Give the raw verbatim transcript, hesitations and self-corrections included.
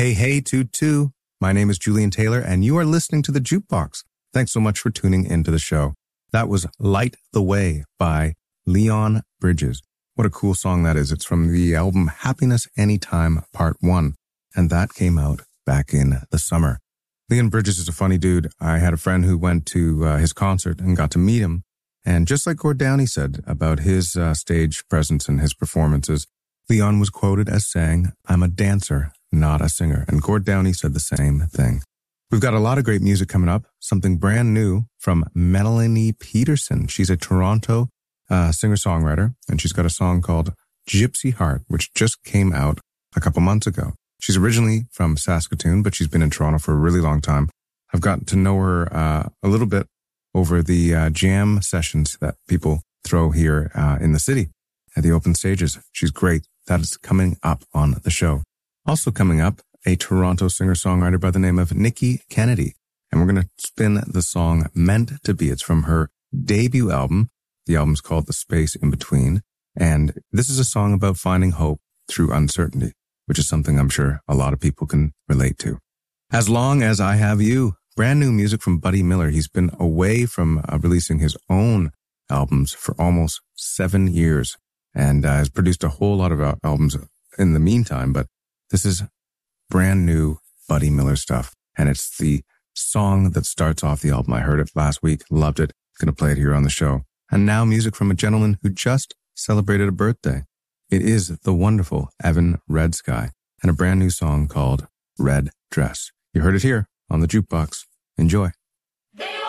Hey, hey, toot toot. My name is Julian Taylor, and you are listening to The Jukebox. Thanks so much for tuning into the show. That was Light the Way by Leon Bridges. What a cool song that is. It's from the album Happiness Anytime Part one, and that came out back in the summer. Leon Bridges is a funny dude. I had a friend who went to uh, his concert and got to meet him, and just like Gord Downie said about his uh, stage presence and his performances, Leon was quoted as saying, "I'm a dancer, not a singer." And Gord Downie said the same thing. We've got a lot of great music coming up, something brand new from Melanie Peterson. She's a Toronto uh, singer-songwriter, and she's got a song called Gypsy Heart, which just came out a couple months ago. She's originally from Saskatoon, but she's been in Toronto for a really long time. I've gotten to know her uh, a little bit over the uh, jam sessions that people throw here uh, in the city at the open stages. She's great. That is coming up on the show. Also coming up, a Toronto singer-songwriter by the name of Nikki Kennedy. And we're going to spin the song Meant to Be. It's from her debut album. The album's called The Space in Between. And this is a song about finding hope through uncertainty, which is something I'm sure a lot of people can relate to. As Long as I Have You, brand new music from Buddy Miller. He's been away from uh, releasing his own albums for almost seven years and uh, has produced a whole lot of uh, albums in the meantime. But this is brand new Buddy Miller stuff. And it's the song that starts off the album. I heard it last week, loved it. Going to play it here on the show. And now music from a gentleman who just celebrated a birthday. It is the wonderful Evan Red Sky and a brand new song called Red Dress. You heard it here on The Jukebox. Enjoy.